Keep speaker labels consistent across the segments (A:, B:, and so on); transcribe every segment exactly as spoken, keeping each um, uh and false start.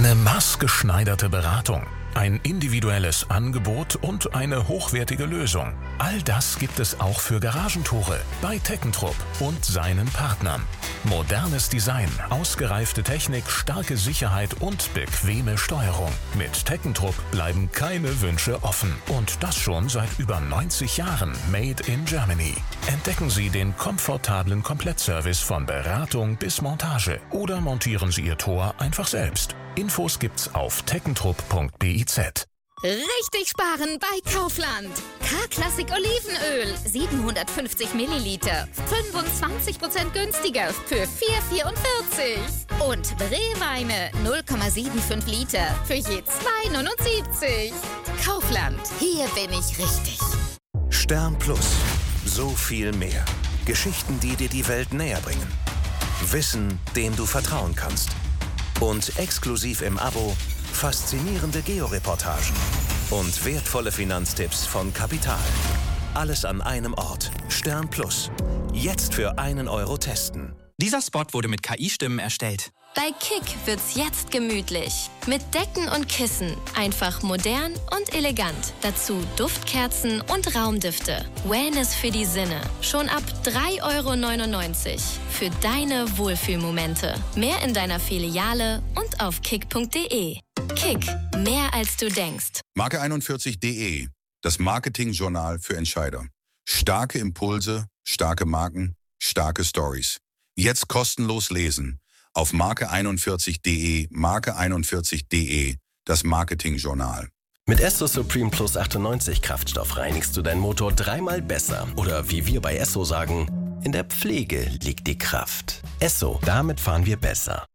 A: Eine maßgeschneiderte Beratung, ein individuelles Angebot und eine hochwertige Lösung. All das gibt es auch für Garagentore bei Teckentrupp und seinen Partnern. Modernes Design, ausgereifte Technik, starke Sicherheit und bequeme Steuerung. Mit Teckentrupp bleiben keine Wünsche offen. Und das schon seit über neunzig Jahren. Made in Germany. Entdecken Sie den komfortablen Komplettservice von Beratung bis Montage. Oder montieren Sie Ihr Tor einfach selbst. Infos gibt's auf teckentrupp punkt biz.
B: Richtig sparen bei Kaufland. K-Klassik Olivenöl, siebenhundertfünfzig Milliliter, fünfundzwanzig Prozent günstiger für vier Euro vierundvierzig. Und Brewweine, null Komma fünfundsiebzig Liter für je zwei Euro neunundsiebzig. Kaufland, hier bin ich richtig.
C: Stern Plus. So viel mehr. Geschichten, die dir die Welt näher bringen. Wissen, dem du vertrauen kannst. Und exklusiv im Abo faszinierende Georeportagen und wertvolle Finanztipps von Kapital. Alles an einem Ort. Stern Plus. Jetzt für einen Euro testen.
D: Dieser Spot wurde mit K I-Stimmen erstellt.
E: Bei Kick wird's jetzt gemütlich. Mit Decken und Kissen. Einfach modern und elegant. Dazu Duftkerzen und Raumdüfte. Wellness für die Sinne. Schon ab drei Euro neunundneunzig. Für deine Wohlfühlmomente. Mehr in deiner Filiale und auf kick punkt de. Kick. Mehr als du denkst.
F: Marke einundvierzig punkt de. Das Marketingjournal für Entscheider. Starke Impulse, starke Marken, starke Stories. Jetzt kostenlos lesen. Auf Marke einundvierzig punkt de, Marke einundvierzig punkt de, das Marketingjournal.
G: Mit Esso Supreme Plus achtundneunzig Kraftstoff reinigst du deinen Motor dreimal besser. Oder wie wir bei Esso sagen, in der Pflege liegt die Kraft. Esso, damit fahren wir besser.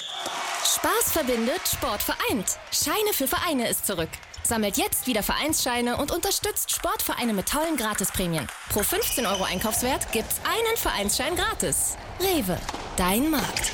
H: Spaß verbindet, Sport vereint. Scheine für Vereine ist zurück. Sammelt jetzt wieder Vereinsscheine und unterstützt Sportvereine mit tollen Gratisprämien. Pro fünfzehn Euro Einkaufswert gibt's einen Vereinsschein gratis. Rewe, dein Markt.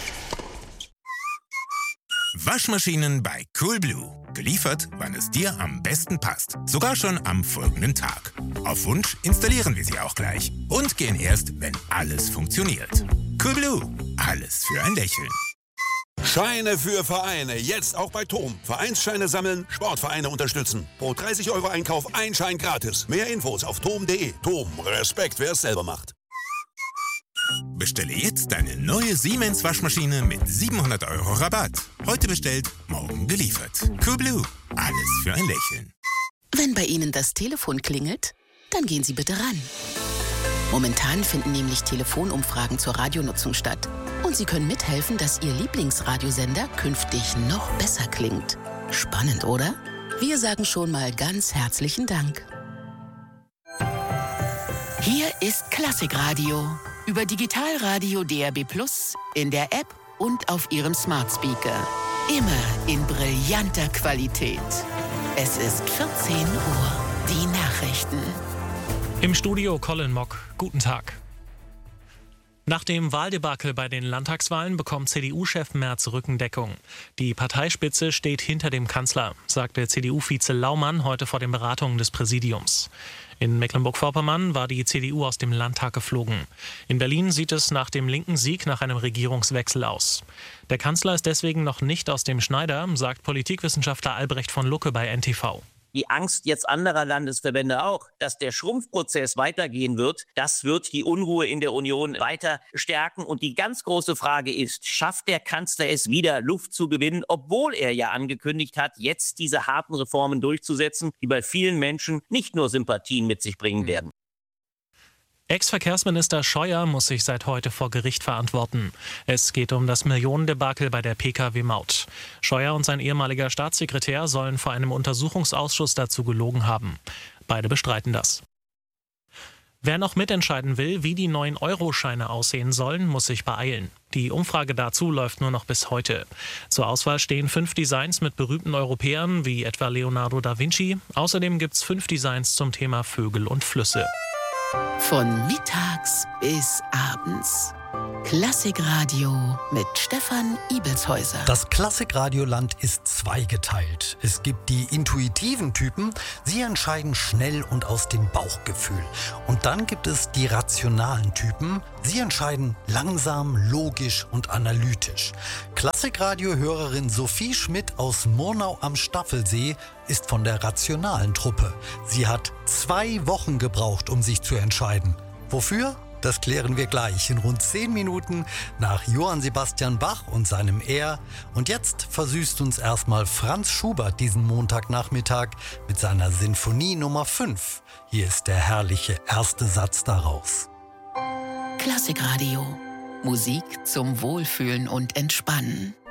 I: Waschmaschinen bei Coolblue. Geliefert, wann es dir am besten passt. Sogar schon am folgenden Tag. Auf Wunsch installieren wir sie auch gleich. Und gehen erst, wenn alles funktioniert. Coolblue. Alles für ein Lächeln.
J: Scheine für Vereine. Jetzt auch bei Tom. Vereinsscheine sammeln, Sportvereine unterstützen. Pro dreißig Euro Einkauf ein Schein gratis. Mehr Infos auf tom punkt de. Tom. Respekt, wer es selber macht.
I: Bestelle jetzt deine neue Siemens Waschmaschine mit siebenhundert Euro Rabatt. Heute bestellt, morgen geliefert. Coolblue. Alles für ein Lächeln.
K: Wenn bei Ihnen das Telefon klingelt, dann gehen Sie bitte ran. Momentan finden nämlich Telefonumfragen zur Radionutzung statt. Und Sie können mithelfen, dass Ihr Lieblingsradiosender künftig noch besser klingt. Spannend, oder? Wir sagen schon mal ganz herzlichen Dank. Hier ist Klassikradio. Über Digitalradio D A B plus, in der App und auf Ihrem Smart Speaker. Immer in brillanter Qualität. Es ist vierzehn Uhr. Die Nachrichten.
L: Im Studio Colin Mock. Guten Tag. Nach dem Wahldebakel bei den Landtagswahlen bekommt C D U-Chef Merz Rückendeckung. Die Parteispitze steht hinter dem Kanzler, sagte C D U-Vize Laumann heute vor den Beratungen des Präsidiums. In Mecklenburg-Vorpommern war die C D U aus dem Landtag geflogen. In Berlin sieht es nach dem linken Sieg nach einem Regierungswechsel aus. Der Kanzler ist deswegen noch nicht aus dem Schneider, sagt Politikwissenschaftler Albrecht von Lucke bei N T V.
M: Die Angst jetzt anderer Landesverbände auch, dass der Schrumpfprozess weitergehen wird, das wird die Unruhe in der Union weiter stärken. Und die ganz große Frage ist, schafft der Kanzler es wieder, Luft zu gewinnen, obwohl er ja angekündigt hat, jetzt diese harten Reformen durchzusetzen, die bei vielen Menschen nicht nur Sympathien mit sich bringen werden.
L: Ex-Verkehrsminister Scheuer muss sich seit heute vor Gericht verantworten. Es geht um das Millionendebakel bei der P K W-Maut. Scheuer und sein ehemaliger Staatssekretär sollen vor einem Untersuchungsausschuss dazu gelogen haben. Beide bestreiten das. Wer noch mitentscheiden will, wie die neuen Euroscheine aussehen sollen, muss sich beeilen. Die Umfrage dazu läuft nur noch bis heute. Zur Auswahl stehen fünf Designs mit berühmten Europäern, wie etwa Leonardo da Vinci. Außerdem gibt es fünf Designs zum Thema Vögel und Flüsse.
K: Von mittags bis abends. Klassikradio mit Stefan Ibelshäuser.
N: Das Klassikradioland ist zweigeteilt. Es gibt die intuitiven Typen, sie entscheiden schnell und aus dem Bauchgefühl. Und dann gibt es die rationalen Typen, sie entscheiden langsam, logisch und analytisch. Klassikradiohörerin Sophie Schmidt aus Murnau am Staffelsee ist von der rationalen Truppe. Sie hat zwei Wochen gebraucht, um sich zu entscheiden. Wofür? Das klären wir gleich in rund zehn Minuten nach Johann Sebastian Bach und seinem Er. Und jetzt versüßt uns erstmal Franz Schubert diesen Montagnachmittag mit seiner Sinfonie Nummer fünf. Hier ist der herrliche erste Satz daraus.
K: Klassikradio. Musik zum Wohlfühlen und Entspannen.